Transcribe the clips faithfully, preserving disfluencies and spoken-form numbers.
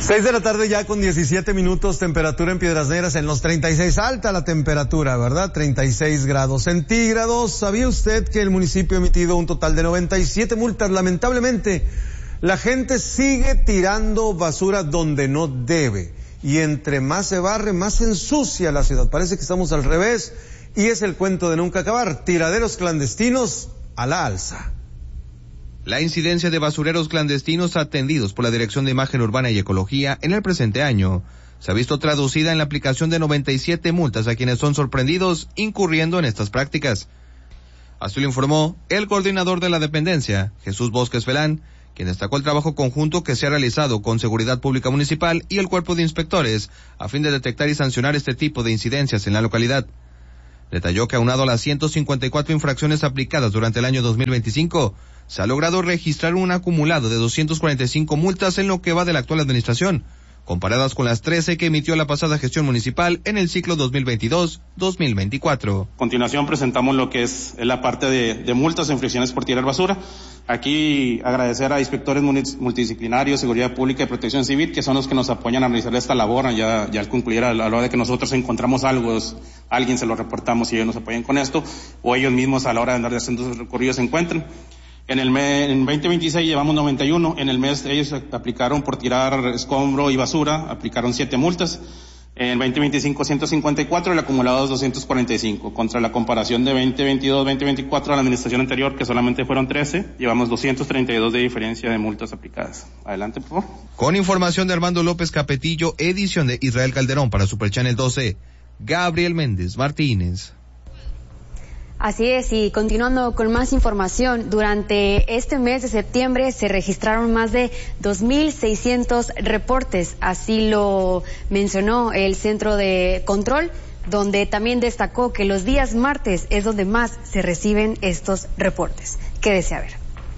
Seis de la tarde ya con diecisiete minutos, temperatura en Piedras Negras en los treinta y seis, alta la temperatura, ¿verdad? treinta y seis grados centígrados. ¿Sabía usted que el municipio ha emitido un total de noventa y siete multas? Lamentablemente, la gente sigue tirando basura donde no debe. Y entre más se barre, más se ensucia la ciudad. Parece que estamos al revés y es el cuento de nunca acabar. Tiraderos clandestinos a la alza. La incidencia de basureros clandestinos atendidos por la Dirección de Imagen Urbana y Ecología en el presente año se ha visto traducida en la aplicación de noventa y siete multas a quienes son sorprendidos incurriendo en estas prácticas. Así lo informó el coordinador de la dependencia, Jesús Bosques Felán, quien destacó el trabajo conjunto que se ha realizado con Seguridad Pública Municipal y el Cuerpo de Inspectores a fin de detectar y sancionar este tipo de incidencias en la localidad. Detalló que aunado a las ciento cincuenta y cuatro infracciones aplicadas durante el año dos mil veinticinco, se ha logrado registrar un acumulado de doscientas cuarenta y cinco multas en lo que va de la actual administración, comparadas con las trece que emitió la pasada gestión municipal en el ciclo dos mil veintidós dos mil veinticuatro. A continuación presentamos lo que es la parte de, de multas e infracciones por tirar basura. Aquí agradecer a inspectores multidisciplinarios, seguridad pública y protección civil, que son los que nos apoyan a realizar esta labor. Ya, ya al concluir, a la hora de que nosotros encontramos algo, es, a alguien se lo reportamos y ellos nos apoyan con esto, o ellos mismos a la hora de andar haciendo sus recorridos se encuentran. En el mes, en veinte veintiséis llevamos noventa y uno, en el mes ellos aplicaron por tirar escombro y basura, aplicaron siete multas. En veinte veinticinco ciento cincuenta y cuatro, el acumulado es doscientos cuarenta y cinco. Contra la comparación de veinte veintidós veinte veinticuatro a la administración anterior, que solamente fueron trece, llevamos doscientos treinta y dos de diferencia de multas aplicadas. Adelante, por favor. Con información de Armando López Capetillo, edición de Israel Calderón para Super Channel doce, Gabriel Méndez Martínez. Así es, y continuando con más información, durante este mes de septiembre se registraron más de dos mil seiscientos reportes, así lo mencionó el Centro de Control, donde también destacó que los días martes es donde más se reciben estos reportes. Quédese a ver.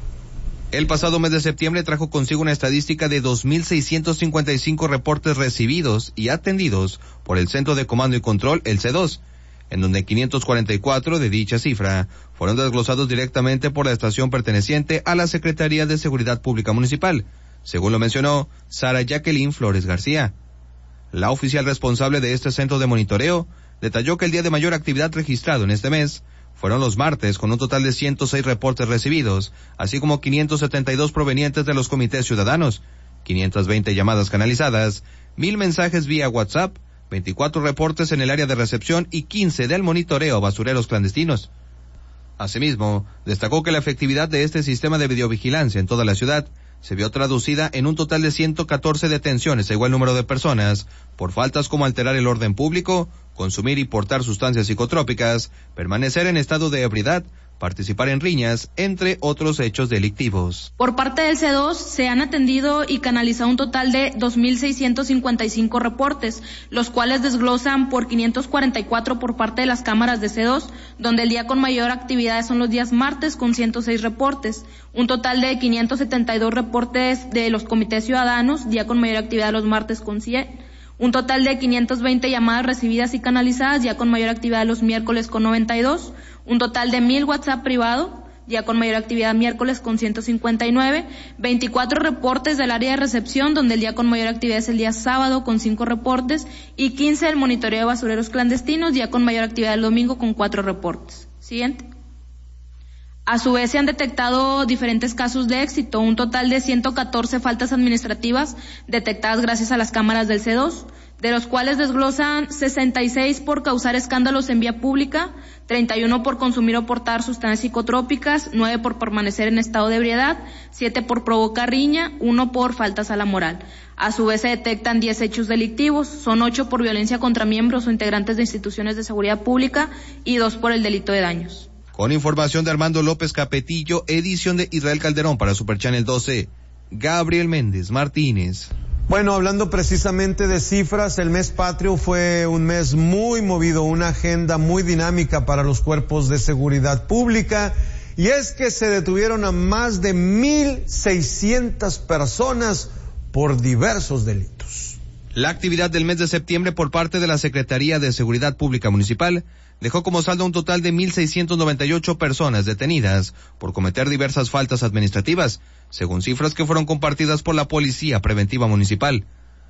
El pasado mes de septiembre trajo consigo una estadística de dos mil seiscientos cincuenta y cinco reportes recibidos y atendidos por el Centro de Comando y Control, el C dos, en donde quinientos cuarenta y cuatro de dicha cifra fueron desglosados directamente por la estación perteneciente a la Secretaría de Seguridad Pública Municipal, según lo mencionó Sara Jacqueline Flores García. La oficial responsable de este centro de monitoreo detalló que el día de mayor actividad registrado en este mes fueron los martes, con un total de ciento seis reportes recibidos, así como quinientos setenta y dos provenientes de los comités ciudadanos, quinientas veinte llamadas canalizadas, mil mensajes vía WhatsApp, veinticuatro reportes en el área de recepción y quince del monitoreo a basureros clandestinos. Asimismo, destacó que la efectividad de este sistema de videovigilancia en toda la ciudad se vio traducida en un total de ciento catorce detenciones a igual número de personas por faltas como alterar el orden público, consumir y portar sustancias psicotrópicas, permanecer en estado de ebriedad, participar en riñas, entre otros hechos delictivos. Por parte del C dos se han atendido y canalizado un total de dos mil seiscientos cincuenta y cinco reportes, los cuales desglosan por quinientos cuarenta y cuatro por parte de las cámaras de C dos, donde el día con mayor actividad son los días martes con ciento seis reportes, un total de quinientos setenta y dos reportes de los comités ciudadanos, día con mayor actividad los martes con cien, un total de quinientas veinte llamadas recibidas y canalizadas, ya con mayor actividad los miércoles con noventa y dos, un total de mil WhatsApp privado, ya con mayor actividad miércoles con ciento cincuenta y nueve, veinticuatro reportes del área de recepción, donde el día con mayor actividad es el día sábado con cinco reportes, y quince del monitoreo de basureros clandestinos, ya con mayor actividad el domingo con cuatro reportes. Siguiente. A su vez se han detectado diferentes casos de éxito, un total de ciento catorce faltas administrativas detectadas gracias a las cámaras del C dos, de los cuales desglosan sesenta y seis por causar escándalos en vía pública, treinta y uno por consumir o portar sustancias psicotrópicas, nueve por permanecer en estado de ebriedad, siete por provocar riña, uno por faltas a la moral. A su vez se detectan diez hechos delictivos, son ocho por violencia contra miembros o integrantes de instituciones de seguridad pública y dos por el delito de daños. Con información de Armando López Capetillo, edición de Israel Calderón para Super Channel doce, Gabriel Méndez Martínez. Bueno, hablando precisamente de cifras, el mes patrio fue un mes muy movido, una agenda muy dinámica para los cuerpos de seguridad pública, y es que se detuvieron a más de mil seiscientas personas por diversos delitos. La actividad del mes de septiembre por parte de la Secretaría de Seguridad Pública Municipal dejó como saldo un total de mil seiscientas noventa y ocho personas detenidas por cometer diversas faltas administrativas, según cifras que fueron compartidas por la Policía Preventiva Municipal.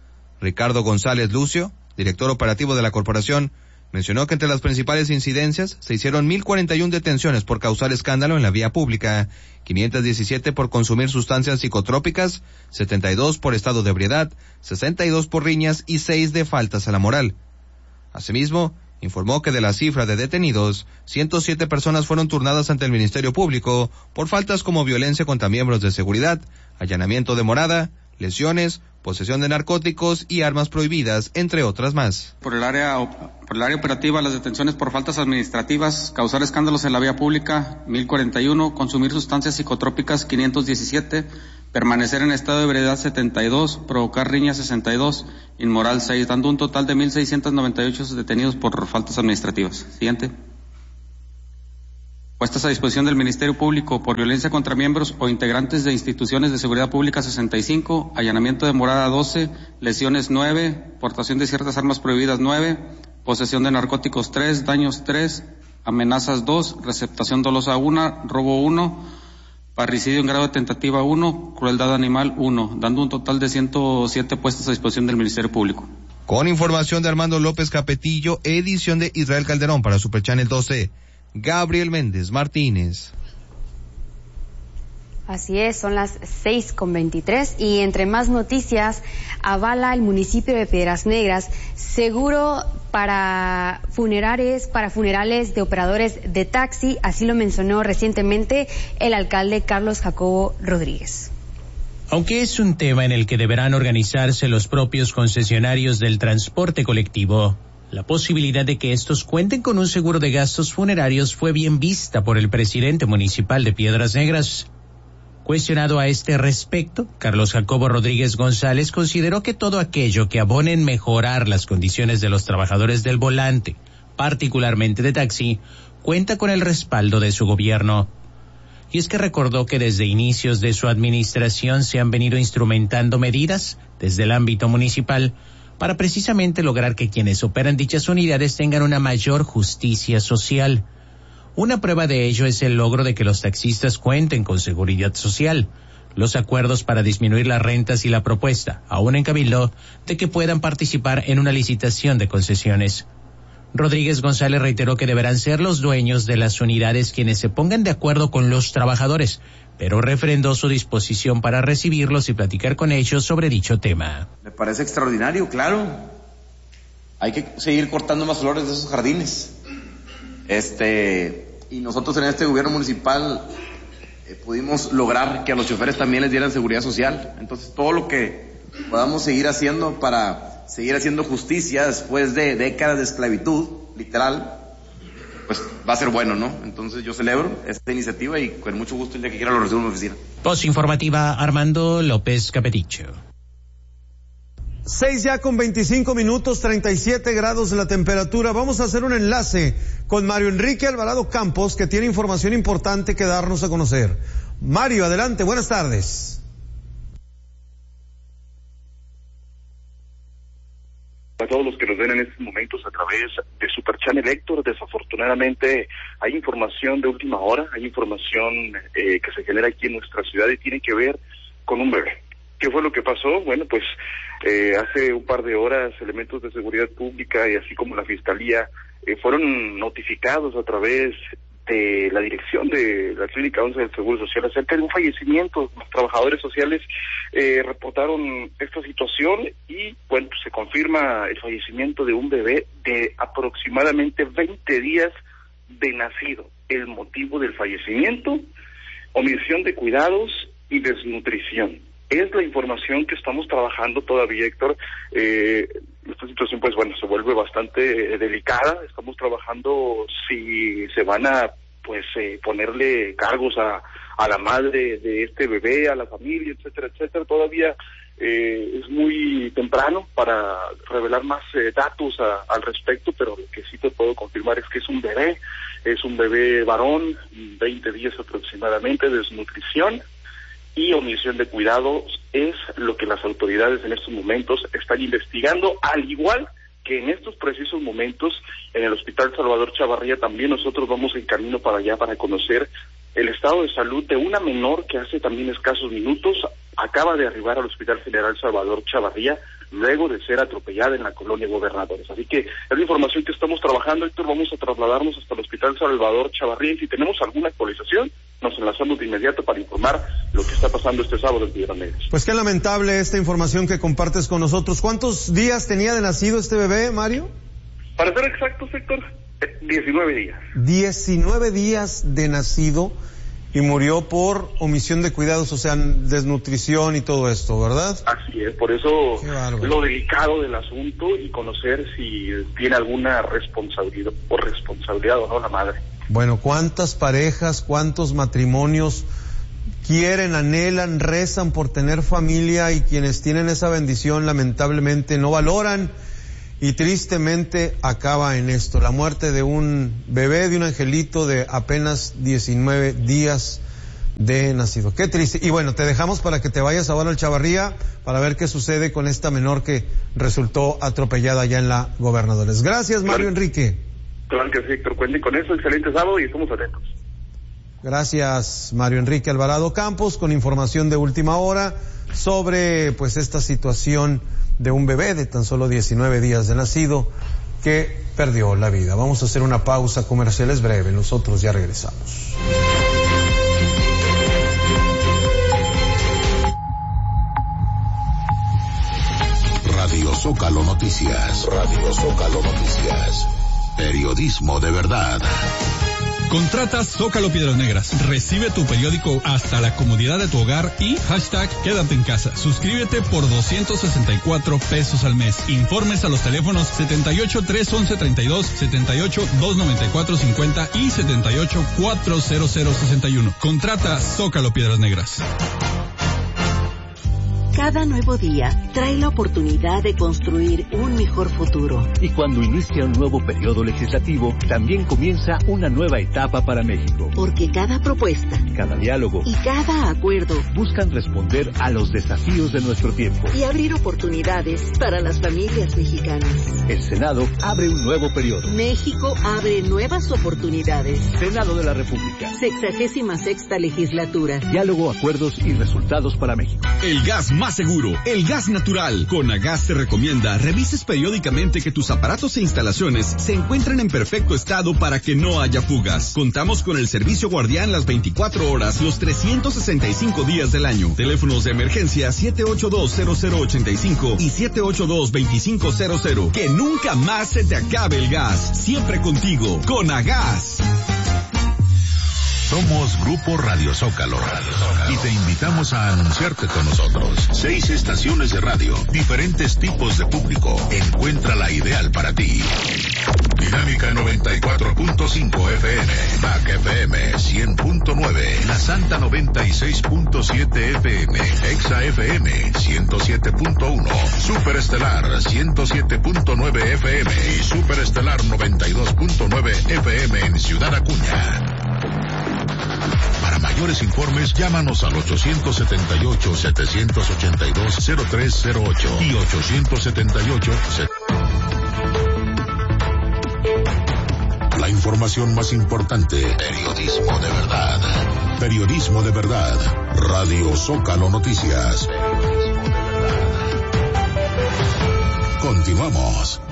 Ricardo González Lucio, director operativo de la corporación, mencionó que entre las principales incidencias se hicieron mil cuarenta y una detenciones por causar escándalo en la vía pública, quinientos diecisiete por consumir sustancias psicotrópicas, setenta y dos por estado de ebriedad, sesenta y dos por riñas y seis de faltas a la moral. Asimismo, informó que de la cifra de detenidos, ciento siete personas fueron turnadas ante el Ministerio Público por faltas como violencia contra miembros de seguridad, allanamiento de morada, lesiones, posesión de narcóticos y armas prohibidas, entre otras más. Por el área, por el área operativa, las detenciones por faltas administrativas, causar escándalos en la vía pública, mil cuarenta y uno, consumir sustancias psicotrópicas, quinientos diecisiete, permanecer en estado de ebriedad, setenta y dos, provocar riñas, sesenta y dos, inmoral, seis, dando un total de mil seiscientos noventa y ocho detenidos por faltas administrativas. Siguiente. Puestas a disposición del Ministerio Público por violencia contra miembros o integrantes de instituciones de seguridad pública, sesenta y cinco, allanamiento de morada, doce, lesiones, nueve, portación de ciertas armas prohibidas, nueve, posesión de narcóticos, tres, daños, tres, amenazas, dos, receptación dolosa, uno, robo, uno, parricidio en grado de tentativa, uno, crueldad animal, uno, dando un total de ciento siete puestas a disposición del Ministerio Público. Con información de Armando López Capetillo, edición de Israel Calderón para Super Channel doce. Gabriel Méndez Martínez. Así es, son las seis con veintitrés y entre más noticias, avala el municipio de Piedras Negras seguro para funerales, para funerales de operadores de taxi, así lo mencionó recientemente el alcalde Carlos Jacobo Rodríguez. Aunque es un tema en el que deberán organizarse los propios concesionarios del transporte colectivo, la posibilidad de que estos cuenten con un seguro de gastos funerarios fue bien vista por el presidente municipal de Piedras Negras. Cuestionado a este respecto, Carlos Jacobo Rodríguez González consideró que todo aquello que abone en mejorar las condiciones de los trabajadores del volante, particularmente de taxi, cuenta con el respaldo de su gobierno. Y es que recordó que desde inicios de su administración se han venido instrumentando medidas desde el ámbito municipal para precisamente lograr que quienes operan dichas unidades tengan una mayor justicia social. Una prueba de ello es el logro de que los taxistas cuenten con seguridad social, los acuerdos para disminuir las rentas y la propuesta, aún en Cabildo, de que puedan participar en una licitación de concesiones. Rodríguez González reiteró que deberán ser los dueños de las unidades quienes se pongan de acuerdo con los trabajadores, pero refrendó su disposición para recibirlos y platicar con ellos sobre dicho tema. Me parece extraordinario, claro. Hay que seguir cortando más flores de esos jardines. Este, y nosotros en este gobierno municipal eh, pudimos lograr que a los choferes también les dieran seguridad social. Entonces, todo lo que podamos seguir haciendo para seguir haciendo justicia después de décadas de esclavitud, literal, pues va a ser bueno, ¿no? Entonces yo celebro esta iniciativa y con mucho gusto el día que quiera lo recibo en mi oficina. Voz informativa, Armando López Capetillo. Seis ya con veinticinco minutos, treinta y siete grados la temperatura. Vamos a hacer un enlace con Mario Enrique Alvarado Campos, que tiene información importante que darnos a conocer. Mario, adelante, buenas tardes. A todos los que nos ven en estos momentos a través de Super Channel, Héctor, desafortunadamente hay información de última hora, hay información eh, que se genera aquí en nuestra ciudad y tiene que ver con un bebé. ¿Qué fue lo que pasó? Bueno, pues eh, hace un par de horas elementos de seguridad pública y así como la Fiscalía eh, fueron notificados a través de la dirección de la Clínica once del Seguro Social acerca de un fallecimiento. Los trabajadores sociales eh, reportaron esta situación y, bueno, pues se confirma el fallecimiento de un bebé de aproximadamente veinte días de nacido. El motivo del fallecimiento, omisión de cuidados y desnutrición. Es la información que estamos trabajando todavía, Héctor. Eh, esta situación, pues bueno, se vuelve bastante eh, delicada. Estamos trabajando si se van a, pues, eh, ponerle cargos a, a la madre de este bebé, a la familia, etcétera, etcétera. Todavía eh, es muy temprano para revelar más eh, datos a, al respecto, pero lo que sí te puedo confirmar es que es un bebé, es un bebé varón, veinte días aproximadamente, de desnutrición y omisión de cuidados es lo que las autoridades en estos momentos están investigando, al igual que en estos precisos momentos en el Hospital Salvador Chavarría también nosotros vamos en camino para allá para conocer el estado de salud de una menor que hace también escasos minutos acaba de arribar al Hospital General Salvador Chavarría, luego de ser atropellada en la colonia Gobernadores. Así que es la información que estamos trabajando, Héctor. Vamos a trasladarnos hasta el Hospital Salvador Chavarría y si tenemos alguna actualización, nos enlazamos de inmediato para informar lo que está pasando este sábado en Piedras Negras. Pues qué lamentable esta información que compartes con nosotros. ¿Cuántos días tenía de nacido este bebé, Mario? Para ser exactos, Héctor, diecinueve días. diecinueve días de nacido y murió por omisión de cuidados, o sea, desnutrición y todo esto, ¿verdad? Así es, por eso lo delicado del asunto y conocer si tiene alguna responsabilidad o responsabilidad o no la madre. Bueno, ¿cuántas parejas, cuántos matrimonios quieren, anhelan, rezan por tener familia y quienes tienen esa bendición lamentablemente no valoran y tristemente acaba en esto, la muerte de un bebé, de un angelito de apenas diecinueve días de nacido? Qué triste. Y bueno, te dejamos para que te vayas ahora al Chavarría para ver qué sucede con esta menor que resultó atropellada allá en la Gobernadores. Gracias, Mario Claro. Enrique. Claro que sí, Héctor, cuenten con eso, excelente sábado y estamos atentos. Gracias, Mario Enrique Alvarado Campos, con información de última hora sobre pues esta situación de un bebé de tan solo diecinueve días de nacido que perdió la vida. Vamos a hacer una pausa comercial, es breve, nosotros ya regresamos. Radio Zócalo Noticias, Radio Zócalo Noticias, periodismo de verdad. Contrata Zócalo Piedras Negras. Recibe tu periódico hasta la comodidad de tu hogar y hashtag quédate en casa. Suscríbete por doscientos sesenta y cuatro pesos al mes. Informes a los teléfonos setenta y ocho, trescientos once, treinta y dos, setenta y ocho, doscientos noventa y cuatro, cincuenta y setenta y ocho, cuatrocientos sesenta y uno. Contrata Zócalo Piedras Negras. Cada nuevo día trae la oportunidad de construir un mejor futuro. Y cuando inicia un nuevo periodo legislativo, también comienza una nueva etapa para México. Porque cada propuesta, cada diálogo y cada acuerdo buscan responder a los desafíos de nuestro tiempo y abrir oportunidades para las familias mexicanas. El Senado abre un nuevo periodo. México abre nuevas oportunidades. Senado de la República. Sexagésima sexta legislatura. Diálogo, acuerdos y resultados para México. El gas más seguro, el gas natural. Conagas te recomienda revises periódicamente que tus aparatos e instalaciones se encuentren en perfecto estado para que no haya fugas. Contamos con el servicio guardián las veinticuatro horas, los trescientos sesenta y cinco días del año. Teléfonos de emergencia siete ocho dos, cero cero ocho cinco y siete ocho dos, dos cinco cero cero. Que nunca más se te acabe el gas. Siempre contigo. Conagas. Somos Grupo Radio Zócalo, Radio Zócalo y te invitamos a anunciarte con nosotros. Seis estaciones de radio, diferentes tipos de público. Encuentra la ideal para ti. Dinámica noventa y cuatro punto cinco F M, M A C F M cien punto nueve, La Santa noventa y seis punto siete F M, Exa F M ciento siete punto uno, Superestelar ciento siete punto nueve F M y Superestelar noventa y dos punto nueve F M en Ciudad Acuña. Para mayores informes, llámanos al ochocientos setenta y ocho, setecientos ochenta y dos, cero tres cero ocho y ochocientos setenta y ocho. La información más importante, periodismo de verdad. Periodismo de verdad. Radio Zócalo Noticias. Continuamos.